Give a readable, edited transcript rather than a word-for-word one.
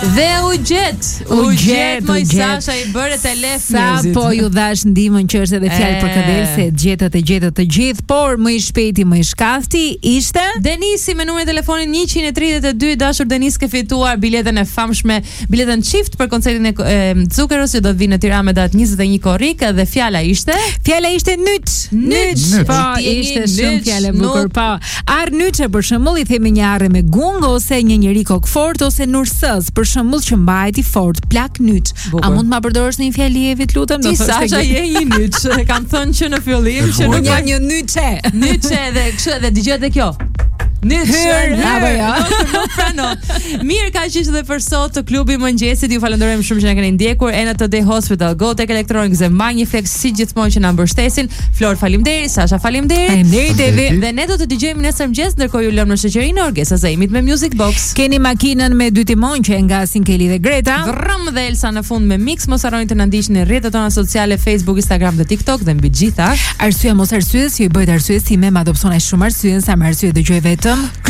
Dhe u gjet moj Sasha i bëre telef njerëzit. Po ju dhash ndihmën që është edhe fjalë për këdel se gjetët të gjithë, por më i shpejti më i shkafti ishte Denisi me numrin e telefonit 132. Dashur Denis, ke fituar biletën e famshme, biletën çift për koncertin e Zuccheros që do të vinë në Tiranë me datë 21 korrik dhe fjala ishte Nyç. Po, ishte shumë fjalë e bukur. Po, Nyçe për shembull i themi një arre me gung ose një njeri kokfort ose nursës, për shembull që mbahet i fort, plak nyç. A mund ma përdorësh në një fjali evit, lutem? Ti Sasha je një nyç. Kam thënë që në fillim që nuk jam një nyçe. Nyçe dhe kështu edhe dëgjohet kjo. Mirë, ka qenë edhe për sot të klubi i mëngjesit. Ju falenderojmë shumë që na keni ndjekur. NTD Hospital, Gotek Electronics dhe Magniflex si gjithmonë që na mbështesin. Flor, faleminderit. Sasha, faleminderit. Dhe ne do të dëgjojmë nesër mëngjes, ndërkohë ju lëm në shoqërinë e Orgesa Zaimit me Music Box. Keni makinën me dy timon që nga Sinkeli dhe Greta. Vrëm dhe Elsa në fund me mix. Mos harroni të na ndiqni në rrjetet tona sociale, Facebook, Instagram dhe TikTok dhe mbi gjitha. Arsye mos arsye, si ju bëjt arsye si me adopsoni shumë arsye, sa më arsye dëgjoj vetëm